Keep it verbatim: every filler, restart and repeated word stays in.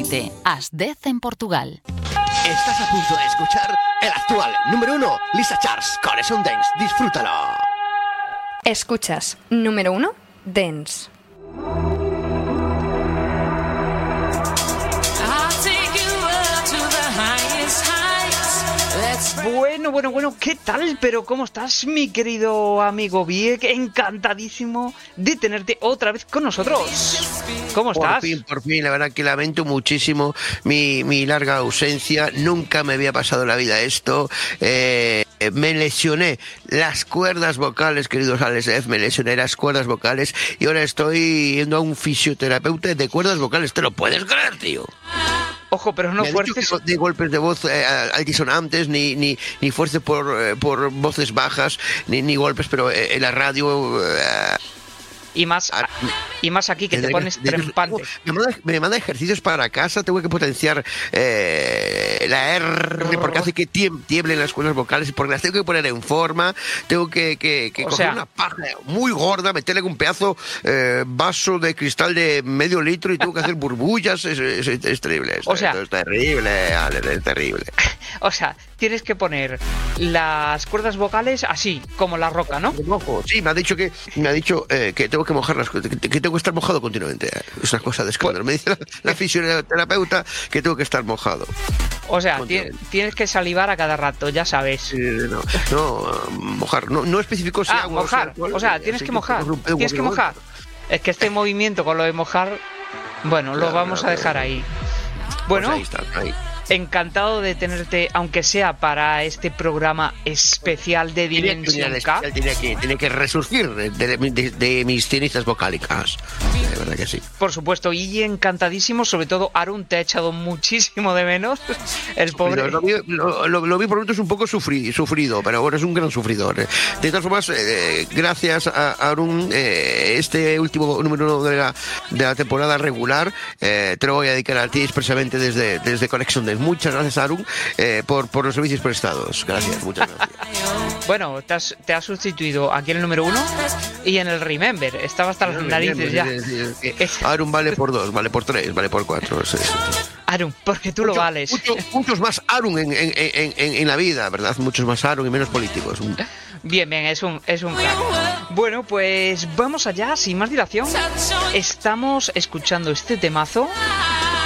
Escoite, as dez en Portugal. Estás a punto de escuchar el actual número uno, Lisa Charles, Corazón Dance. Disfrútalo. Escuchas, número uno, Dance. Bueno, bueno, bueno, ¿qué tal? Pero ¿cómo estás, mi querido amigo Viek? Encantadísimo de tenerte otra vez con nosotros. ¿Cómo estás? Por fin, por fin, la verdad que lamento muchísimo mi, mi larga ausencia. Nunca me había pasado en la vida esto. Eh, me lesioné las cuerdas vocales, queridos Alex, me lesioné las cuerdas vocales y ahora estoy yendo a un fisioterapeuta de cuerdas vocales. ¿Te lo puedes creer, tío? Ojo, pero no fuerces de golpes de voz eh, altisonantes, ni, ni, ni fuerce por, eh, por voces bajas, ni, ni golpes, pero eh, en la radio... Eh, y más a, y más aquí que te pones de, trempante. Me manda, me manda ejercicios para casa, tengo que potenciar eh, la R porque hace que tiemblen las cuerdas vocales, porque las tengo que poner en forma, tengo que, que, que coger sea, una paja muy gorda, meterle un pedazo eh, vaso de cristal de medio litro y tengo que hacer burbullas, es, es, es, es terrible. Esto, o sea, esto es terrible, Ale, es terrible. O sea, tienes que poner las cuerdas vocales así, como la roca, ¿no? Sí, me ha dicho que me ha dicho eh, que tengo que mojar las que, que tengo que estar mojado continuamente. Es una cosa de escándalo. Me dice la, la fisioterapeuta que tengo que estar mojado. O sea, tienes que salivar a cada rato, ya sabes. Sí, no, no, mojar. No, no especificó si ah, agua mojar. O sea, alcohol, o sea tienes que mojar. Que tienes que mojar. Es que este movimiento con lo de mojar, bueno, lo vamos claro, a dejar ahí. Bueno. Pues ahí está, ahí. Encantado de tenerte, aunque sea para este programa especial de Dimensión K. Tiene que, tiene que resurgir de, de, de, de mis cenizas vocálicas. De verdad que sí. Por supuesto, y encantadísimo, sobre todo Arun te ha echado muchísimo de menos. El pobre. Lo vi, lo, lo, lo vi por momentos un poco sufri, sufrido, pero bueno, es un gran sufridor. De todas formas, eh, gracias a Arun, eh, este último número uno de la, de la temporada regular, eh, te lo voy a dedicar a ti expresamente desde, desde Conexión de Muchas gracias, Arun, eh, por, por los servicios prestados. Gracias, muchas gracias. Bueno, te has, te has sustituido aquí en el número uno y en el Remember. Estaba hasta las narices ya. Arun vale por dos, vale por tres, vale por cuatro. Sí, sí. Arun, porque tú Mucho, lo vales. Mucho, muchos más Arun en, en, en, en, en la vida, ¿verdad? Muchos más Arun y menos políticos. Bien, bien, es un, es un crack. Bueno, pues vamos allá, sin más dilación. Estamos escuchando este temazo